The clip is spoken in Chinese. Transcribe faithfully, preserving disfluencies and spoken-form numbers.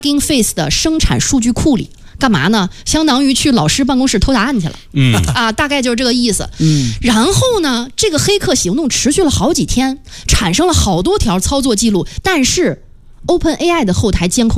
Hugging Face 的生产数据库里。干嘛呢？相当于去老师办公室偷答案去了。 嗯啊，大概就是这个意思。 嗯， 然后呢，这个黑客行动持续了好几天，产生了好多条操作记录，但是 OpenAI 的后台监控